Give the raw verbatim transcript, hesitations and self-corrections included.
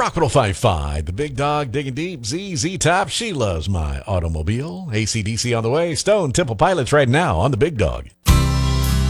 Rock one oh five point five, the big dog digging deep, Z Z Top, she loves my automobile. A C D C on the way, Stone Temple Pilots right now on the big dog.